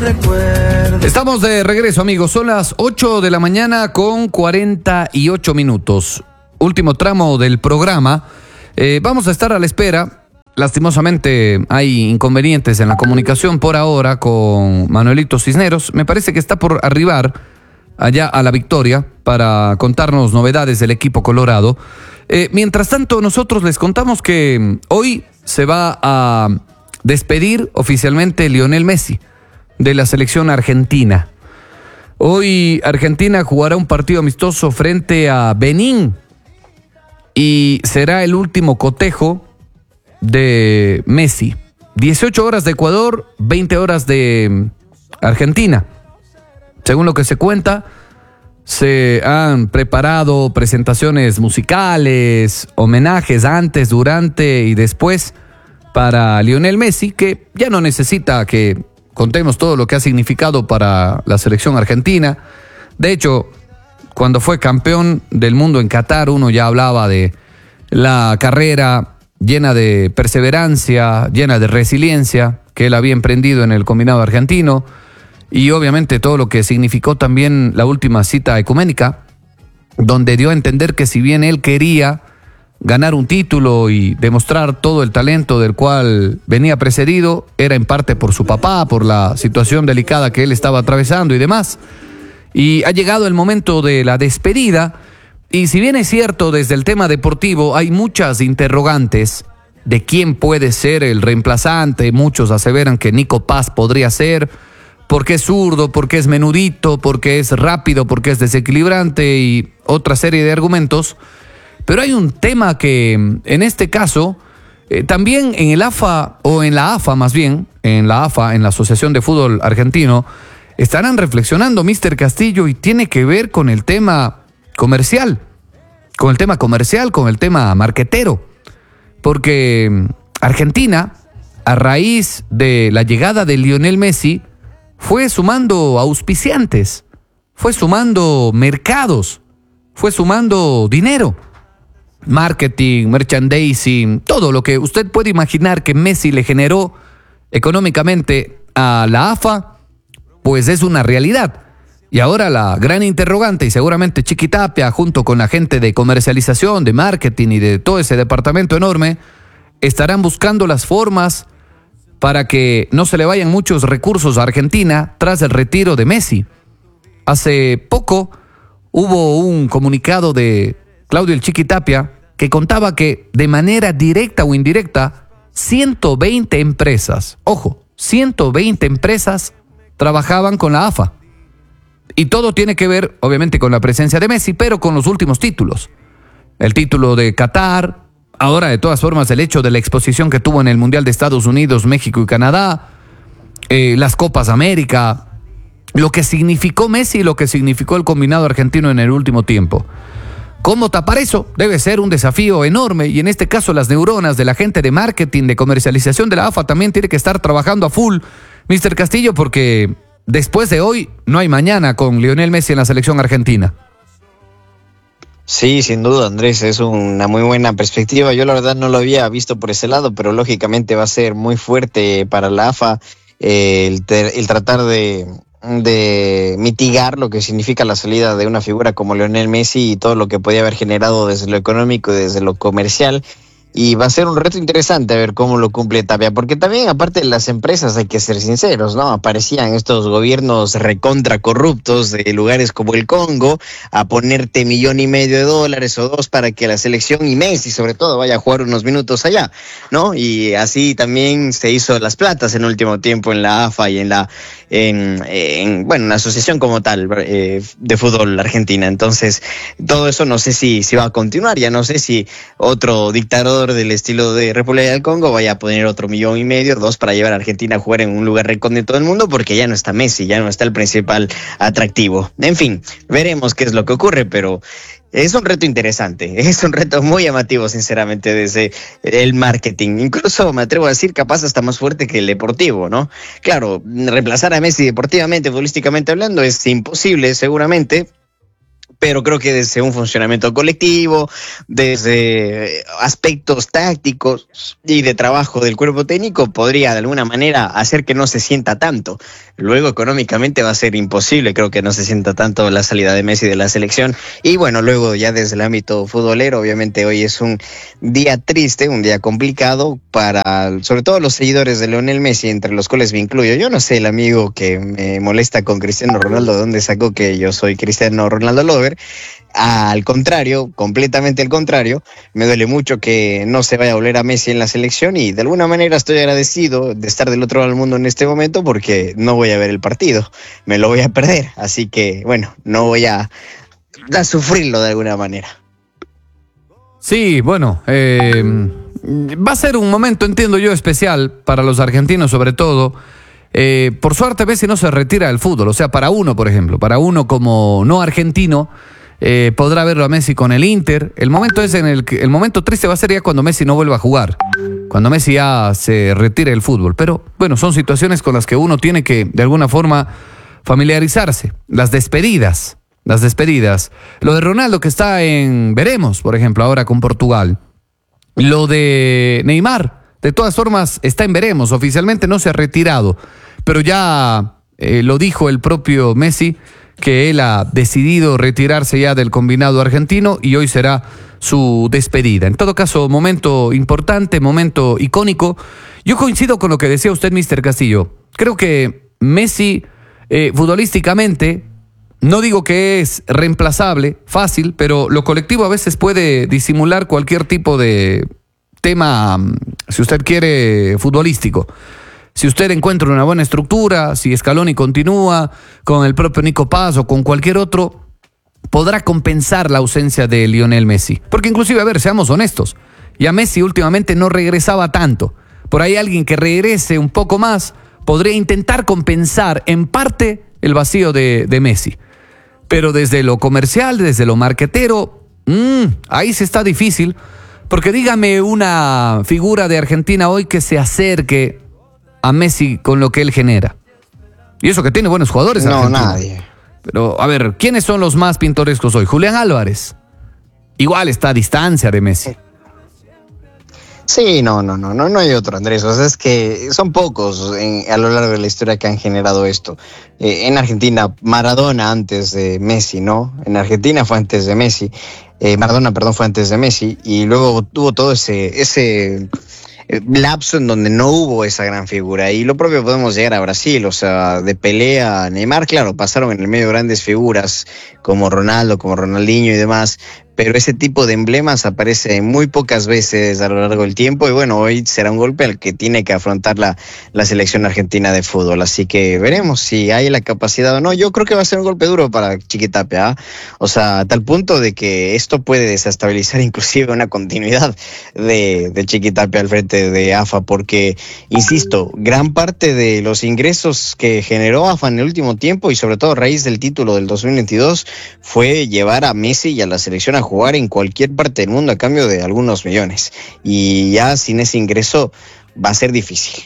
Estamos de regreso, amigos. Son las 8 de la mañana con 48 minutos. Último tramo del programa. Vamos a estar a la espera. Lastimosamente hay inconvenientes en la comunicación por ahora con Manuelito Cisneros. Me parece que está por arribar allá a La Victoria para contarnos novedades del equipo colorado. Mientras tanto, nosotros les contamos que hoy se va a despedir oficialmente Lionel Messi de la selección argentina. Hoy Argentina jugará un partido amistoso frente a Benín y será el último cotejo de Messi. 18 horas de Ecuador, 20 horas de Argentina. Según lo que se cuenta, se han preparado presentaciones musicales, homenajes antes, durante y después para Lionel Messi, que ya no necesita que contemos todo lo que ha significado para la selección argentina. De hecho, cuando fue campeón del mundo en Qatar, uno ya hablaba de la carrera llena de perseverancia, llena de resiliencia que él había emprendido en el combinado argentino, y obviamente todo lo que significó también la última cita ecuménica, donde dio a entender que si bien él quería ganar un título y demostrar todo el talento del cual venía precedido, era en parte por su papá, por la situación delicada que él estaba atravesando y demás. Y ha llegado el momento de la despedida, y si bien es cierto, desde el tema deportivo hay muchas interrogantes de quién puede ser el reemplazante. Muchos aseveran que Nico Paz podría ser, porque es zurdo, porque es menudito, porque es rápido, porque es desequilibrante y otra serie de argumentos. Pero hay un tema que en este caso, también en el AFA, o en la AFA más bien, en la AFA, en la Asociación de Fútbol Argentino, estarán reflexionando, Mr. Castillo, y tiene que ver con el tema comercial, con el tema marquetero. Porque Argentina, a raíz de la llegada de Lionel Messi, fue sumando auspiciantes, fue sumando mercados, fue sumando dinero. Marketing, merchandising, todo lo que usted puede imaginar que Messi le generó económicamente a la AFA, pues es una realidad. Y ahora la gran interrogante, y seguramente Chiqui Tapia, junto con la gente de comercialización, de marketing y de todo ese departamento enorme, estarán buscando las formas para que no se le vayan muchos recursos a Argentina tras el retiro de Messi. Hace poco hubo un comunicado de Claudio el Chiqui Tapia que contaba que de manera directa o indirecta 120 empresas, ojo, 120 empresas trabajaban con la AFA. Y todo tiene que ver, obviamente, con la presencia de Messi, pero con los últimos títulos. El título de Qatar, ahora de todas formas el hecho de la exposición que tuvo en el Mundial de Estados Unidos, México y Canadá, las Copas América, lo que significó Messi y lo que significó el combinado argentino en el último tiempo. ¿Cómo tapar eso? Debe ser un desafío enorme, y en este caso las neuronas de la gente de marketing, de comercialización de la AFA también tiene que estar trabajando a full, Mr. Castillo, porque después de hoy no hay mañana con Lionel Messi en la selección argentina. Sí, sin duda, Andrés, es una muy buena perspectiva. Yo la verdad no lo había visto por ese lado, pero lógicamente va a ser muy fuerte para la AFA el tratar de mitigar lo que significa la salida de una figura como Lionel Messi y todo lo que podía haber generado desde lo económico y desde lo comercial. Y va a ser un reto interesante a ver cómo lo cumple Tapia, porque también, aparte de las empresas, hay que ser sinceros, ¿no? Aparecían estos gobiernos recontra corruptos de lugares como el Congo a ponerte $1.5 millones o $2 para que la selección y Messi, sobre todo, vaya a jugar unos minutos allá, ¿no? Y así también se hizo las platas en último tiempo en la AFA y en la asociación como tal de fútbol argentina. Entonces, todo eso no sé si va a continuar, ya no sé si otro dictador del estilo de República del Congo vaya a poner otro $1.5 millones, $2 para llevar a Argentina a jugar en un lugar recóndito del mundo, porque ya no está Messi, ya no está el principal atractivo. En fin, veremos qué es lo que ocurre, pero es un reto interesante, es un reto muy llamativo, sinceramente, desde el marketing. Incluso me atrevo a decir, capaz hasta más fuerte que el deportivo, ¿no? Claro, reemplazar a Messi deportivamente, futbolísticamente hablando, es imposible, seguramente, pero creo que desde un funcionamiento colectivo, desde aspectos tácticos y de trabajo del cuerpo técnico, podría de alguna manera hacer que no se sienta tanto. Luego económicamente va a ser imposible, creo que no se sienta tanto la salida de Messi de la selección. Y bueno, luego ya desde el ámbito futbolero, obviamente hoy es un día triste, un día complicado para sobre todo los seguidores de Lionel Messi, entre los cuales me incluyo. Yo no sé, el amigo que me molesta con Cristiano Ronaldo, ¿de dónde sacó que yo soy Cristiano Ronaldo lover? Al contrario, completamente al contrario, me duele mucho que no se vaya a volver a Messi en la selección y de alguna manera estoy agradecido de estar del otro lado del mundo en este momento porque no voy a ver el partido, me lo voy a perder, así que bueno, no voy a sufrirlo de alguna manera. Sí, bueno, va a ser un momento, entiendo yo, especial para los argentinos sobre todo. Por suerte Messi no se retira del fútbol, o sea, para uno, por ejemplo, para uno como no argentino, podrá verlo a Messi con el Inter. El momento es en el que el momento triste va a ser ya cuando Messi no vuelva a jugar, cuando Messi ya se retire del fútbol. Pero bueno, son situaciones con las que uno tiene que de alguna forma familiarizarse. Las despedidas. Lo de Ronaldo que está en veremos, por ejemplo, ahora con Portugal. Lo de Neymar, de todas formas, está en veremos. Oficialmente no se ha retirado, pero ya lo dijo el propio Messi, que él ha decidido retirarse ya del combinado argentino y hoy será su despedida. En todo caso, momento importante, momento icónico. Yo coincido con lo que decía usted, Mr. Castillo. Creo que Messi, futbolísticamente, no digo que es reemplazable, fácil, pero lo colectivo a veces puede disimular cualquier tipo de tema, si usted quiere, futbolístico. Si usted encuentra una buena estructura, si Scaloni continúa con el propio Nico Paz o con cualquier otro, podrá compensar la ausencia de Lionel Messi. Porque inclusive, a ver, seamos honestos, ya Messi últimamente no regresaba tanto. Por ahí alguien que regrese un poco más podría intentar compensar en parte el vacío de Messi. Pero desde lo comercial, desde lo marquetero, ahí sí está difícil. Porque dígame una figura de Argentina hoy que se acerque a Messi con lo que él genera. Y eso que tiene buenos jugadores. No, Argentina. nadie. Pero, a ver, ¿quiénes son los más pintorescos hoy? Julián Álvarez. Igual está a distancia de Messi. Sí, no hay otro, Andrés. O sea, es que son pocos a lo largo de la historia que han generado esto. En Argentina, Maradona antes de Messi, ¿no? En Argentina fue antes de Messi. Maradona, perdón, fue antes de Messi. Y luego tuvo todo ese lapso en donde no hubo esa gran figura. Y lo propio podemos llegar a Brasil, o sea, de Pelé a Neymar, claro, pasaron en el medio grandes figuras como Ronaldo, como Ronaldinho y demás, pero ese tipo de emblemas aparece muy pocas veces a lo largo del tiempo y bueno, hoy será un golpe al que tiene que afrontar la selección argentina de fútbol, así que veremos si hay la capacidad o no. Yo creo que va a ser un golpe duro para Chiquitapia, ¿eh? O sea, a tal punto de que esto puede desestabilizar inclusive una continuidad de Chiquitapia al frente de AFA, porque, insisto, gran parte de los ingresos que generó AFA en el último tiempo y sobre todo a raíz del título del 2022 fue llevar a Messi y a la selección a jugar en cualquier parte del mundo a cambio de algunos millones, y ya sin ese ingreso va a ser difícil.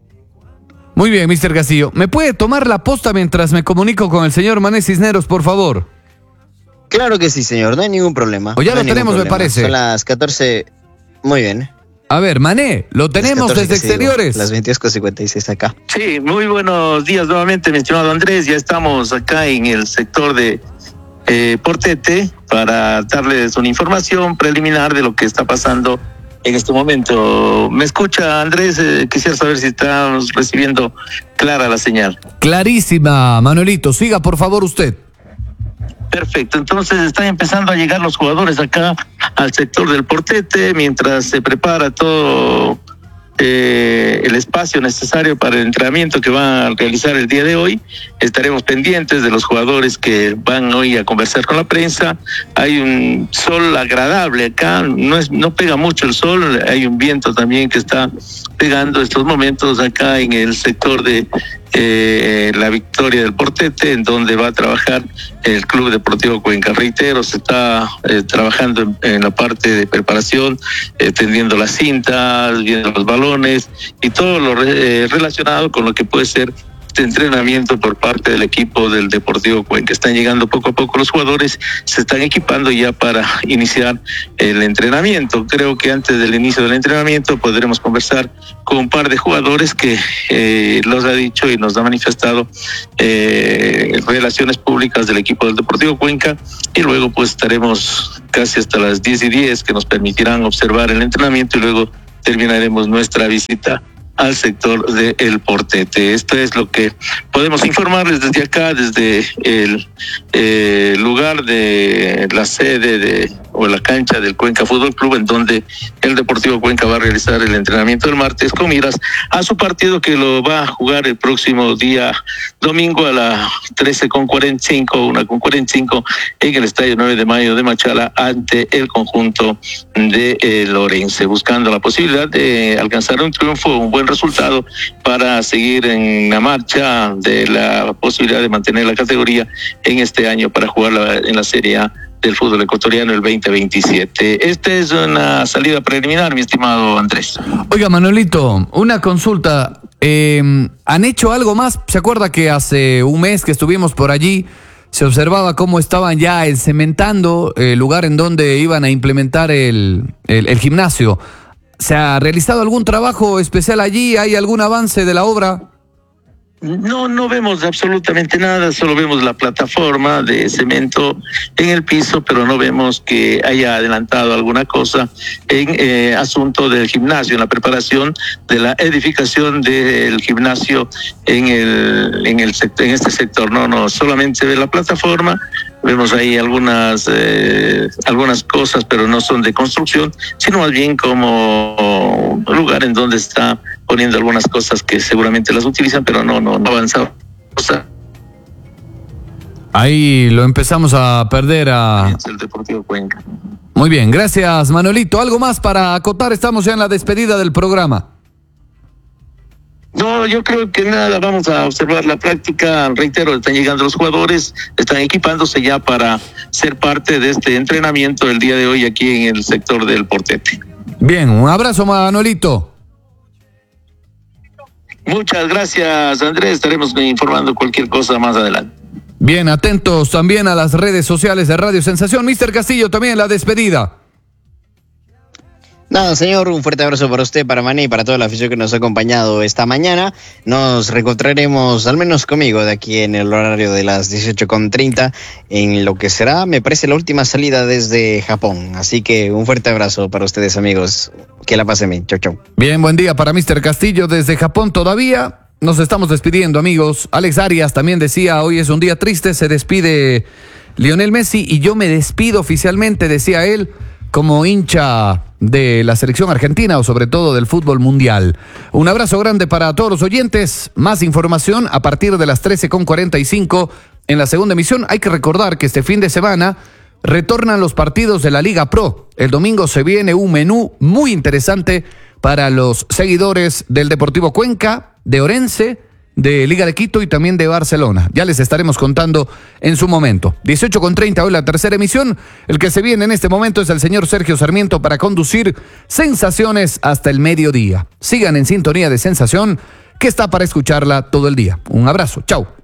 Muy bien, Mr. Castillo. ¿Me puede tomar la posta mientras me comunico con el señor Mané Cisneros, por favor? Claro que sí, señor, no hay ningún problema. O ya no lo tenemos, me parece. Son las 14. Muy bien. A ver, Mané, lo tenemos desde exteriores. Las 22:56 acá. Sí, muy buenos días nuevamente, mi estimado Andrés. Ya estamos acá en el sector de Portete para darles una información preliminar de lo que está pasando en este momento. ¿Me escucha, Andrés? Quisiera saber si estamos recibiendo clara la señal. Clarísima, Manuelito. Siga, por favor, usted. Perfecto, entonces están empezando a llegar los jugadores acá al sector del Portete mientras se prepara todo el espacio necesario para el entrenamiento que van a realizar el día de hoy. Estaremos pendientes de los jugadores que van hoy a conversar con la prensa. Hay un sol agradable acá, no pega mucho el sol, hay un viento también que está pegando estos momentos acá en el sector de la Victoria del Portete, en donde va a trabajar el Club Deportivo Cuenca. Reitero, se está trabajando en la parte de preparación, tendiendo las cintas, viendo los balones y todo lo relacionado con lo que puede ser este entrenamiento por parte del equipo del Deportivo Cuenca. Están llegando poco a poco los jugadores, se están equipando ya para iniciar el entrenamiento. Creo que antes del inicio del entrenamiento podremos conversar con un par de jugadores que los ha dicho y nos ha manifestado relaciones públicas del equipo del Deportivo Cuenca, y luego pues estaremos casi hasta las 10:10 que nos permitirán observar el entrenamiento, y luego terminaremos nuestra visita al sector del Portete. Esto es lo que podemos informarles desde acá, desde el lugar de la sede o la cancha del Cuenca Fútbol Club, en donde el Deportivo Cuenca va a realizar el entrenamiento el martes con miras a su partido que lo va a jugar el próximo día domingo a las 13:45, 1:45 en el Estadio 9 de Mayo de Machala ante el conjunto de Lorense, buscando la posibilidad de alcanzar un triunfo, un buen resultado para seguir en la marcha de la posibilidad de mantener la categoría en este año para jugar en la Serie A del fútbol ecuatoriano el 2027. Esta es una salida preliminar, mi estimado Andrés. Oiga, Manuelito, una consulta. ¿Han hecho algo más? ¿Se acuerda que hace un mes que estuvimos por allí se observaba cómo estaban ya cementando el lugar en donde iban a implementar el gimnasio? ¿Se ha realizado algún trabajo especial allí? ¿Hay algún avance de la obra? No vemos absolutamente nada, solo vemos la plataforma de cemento en el piso, pero no vemos que haya adelantado alguna cosa en asunto del gimnasio, en la preparación de la edificación del gimnasio en este sector. No, solamente se ve la plataforma. Vemos ahí algunas cosas, pero no son de construcción, sino más bien como un lugar en donde está poniendo algunas cosas que seguramente las utilizan, pero no avanza. Ahí lo empezamos a perder el Deportivo Cuenca. Muy bien, gracias, Manuelito. ¿Algo más para acotar? Estamos ya en la despedida del programa. No, yo creo que nada, vamos a observar la práctica. Reitero, están llegando los jugadores, están equipándose ya para ser parte de este entrenamiento el día de hoy aquí en el sector del Portete. Bien, un abrazo, Manuelito. Muchas gracias, Andrés. Estaremos informando cualquier cosa más adelante. Bien, atentos también a las redes sociales de Radio Sensación. Mr. Castillo, también la despedida. Nada, señor, un fuerte abrazo para usted, para Mané y para toda la afición que nos ha acompañado esta mañana. Nos reencontraremos, al menos conmigo, de aquí en el horario de las 18:30, en lo que será, me parece, la última salida desde Japón. Así que un fuerte abrazo para ustedes, amigos. Que la pasen bien. Chau, chau. Bien, buen día para Mr. Castillo desde Japón todavía. Nos estamos despidiendo, amigos. Alex Arias también decía, hoy es un día triste, se despide Lionel Messi y yo me despido oficialmente, decía él, como hincha de la selección argentina o sobre todo del fútbol mundial. Un abrazo grande para todos los oyentes. Más información a partir de las 13:45 en la segunda emisión. Hay que recordar que este fin de semana retornan los partidos de la Liga Pro. El domingo se viene un menú muy interesante para los seguidores del Deportivo Cuenca, de Orense, de Liga de Quito y también de Barcelona. Ya les estaremos contando en su momento. 18:30 hoy la tercera emisión. El que se viene en este momento es el señor Sergio Sarmiento para conducir Sensaciones hasta el mediodía. Sigan en sintonía de Sensación, que está para escucharla todo el día. Un abrazo. Chau.